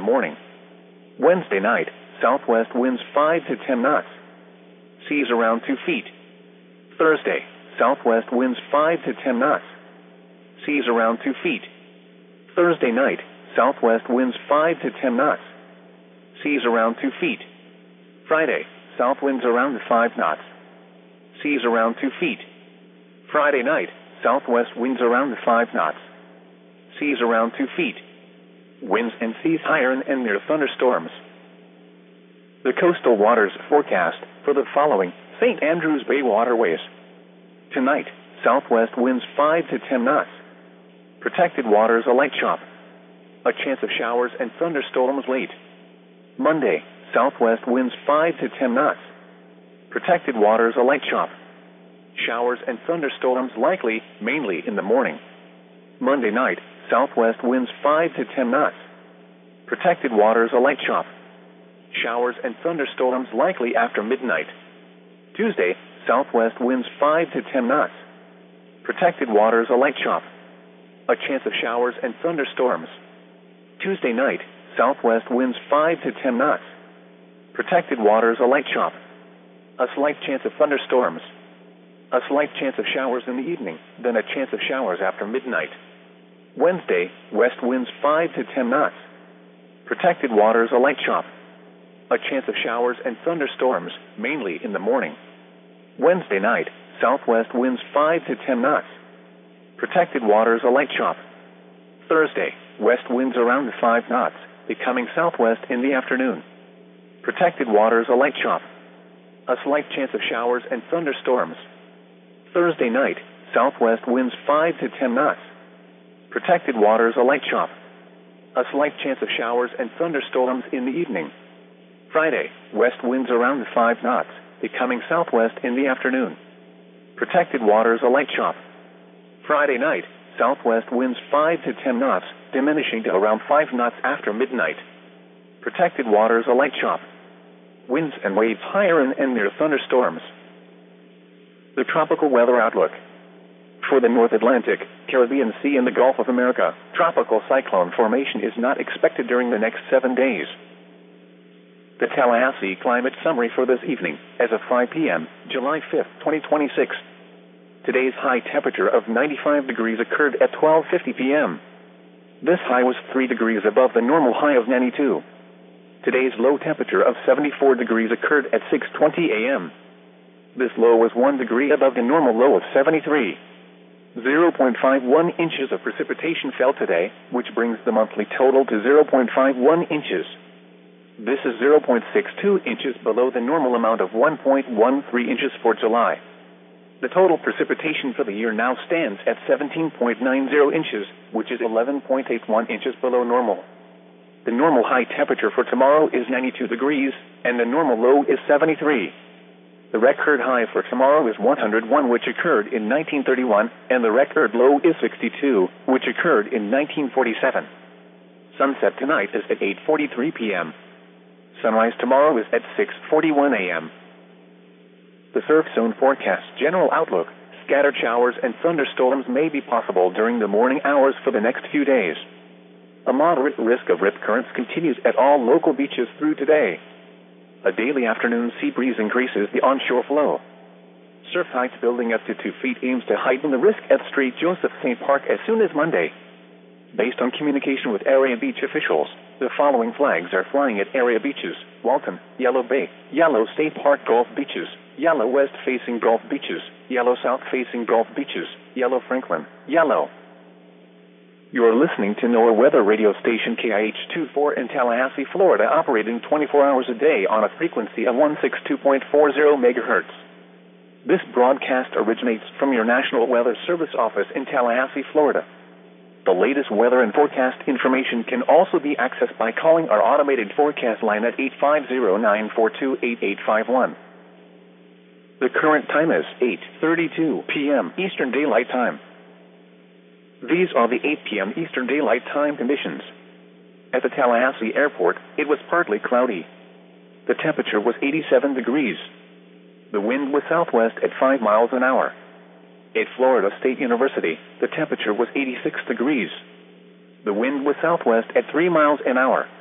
morning. Wednesday night, southwest winds 5 to 10 knots. Seas around 2 feet. Thursday, southwest winds 5 to 10 knots. Seas around 2 feet. Thursday night, southwest winds 5 to 10 knots. Seas around 2 feet. Friday, south winds around 5 knots. Seas around 2 feet. Friday night, southwest winds around 5 knots. Seas around 2 feet. Winds and seas higher and near thunderstorms. The coastal waters forecast for the following St. Andrews Bay waterways. Tonight, southwest winds 5 to 10 knots. Protected waters a light chop. A chance of showers and thunderstorms late. Monday, southwest winds 5 to 10 knots. Protected waters a light chop. Showers and thunderstorms likely, mainly in the morning. Monday night, southwest winds 5 to 10 knots. Protected waters a light chop. Showers and thunderstorms likely after midnight. Tuesday, southwest winds 5 to 10 knots. Protected waters a light chop. A chance of showers and thunderstorms. Tuesday night, southwest winds 5 to 10 knots. Protected waters a light chop. A slight chance of thunderstorms. A slight chance of showers in the evening, then a chance of showers after midnight. Wednesday, west winds 5 to 10 knots. Protected waters a light chop. A chance of showers and thunderstorms, mainly in the morning. Wednesday night, southwest winds 5 to 10 knots. Protected waters a light chop. Thursday, west winds around 5 knots, becoming southwest in the afternoon. Protected waters a light chop. A slight chance of showers and thunderstorms. Thursday night, southwest winds 5 to 10 knots. Protected waters a light chop. A slight chance of showers and thunderstorms in the evening. Friday, west winds around 5 knots, becoming southwest in the afternoon. Protected waters a light chop. Friday night, southwest winds 5 to 10 knots, diminishing to around 5 knots after midnight. Protected waters a light chop. Winds and waves higher and near thunderstorms. The tropical weather outlook. For the North Atlantic, Caribbean Sea, and the Gulf of America, tropical cyclone formation is not expected during the next 7 days. The Tallahassee climate summary for this evening, as of 5 p.m., July 5, 2026. Today's high temperature of 95 degrees occurred at 12:50 p.m. This high was 3 degrees above the normal high of 92. Today's low temperature of 74 degrees occurred at 6:20 a.m. This low was 1 degree above the normal low of 73. 0.51 inches of precipitation fell today, which brings the monthly total to 0.51 inches. This is 0.62 inches below the normal amount of 1.13 inches for July. The total precipitation for the year now stands at 17.90 inches, which is 11.81 inches below normal. The normal high temperature for tomorrow is 92 degrees, and the normal low is 73. The record high for tomorrow is 101, which occurred in 1931, and the record low is 62, which occurred in 1947. Sunset tonight is at 8:43 p.m. Sunrise tomorrow is at 6:41 a.m. The surf zone forecast general outlook. Scattered showers and thunderstorms may be possible during the morning hours for the next few days. A moderate risk of rip currents continues at all local beaches through today. A daily afternoon sea breeze increases the onshore flow. Surf heights building up to 2 feet aims to heighten the risk at St. Joseph St. Park as soon as Monday. Based on communication with area beach officials, the following flags are flying at area beaches: Walton, Yellow Bay, Yellow State Park Gulf Beaches, Yellow West-facing Gulf Beaches, Yellow South-facing Gulf Beaches, Yellow Franklin, Yellow. You are listening to NOAA weather radio station KIH-24 in Tallahassee, Florida, operating 24 hours a day on a frequency of 162.40 megahertz. This broadcast originates from your National Weather Service office in Tallahassee, Florida. The latest weather and forecast information can also be accessed by calling our automated forecast line at 850-942-8851. The current time is 8:32 p.m. Eastern Daylight Time. These are the 8 p.m. Eastern Daylight Time conditions. At the Tallahassee Airport, it was partly cloudy. The temperature was 87 degrees. The wind was southwest at 5 miles an hour. At Florida State University, the temperature was 86 degrees. The wind was southwest at 3 miles an hour.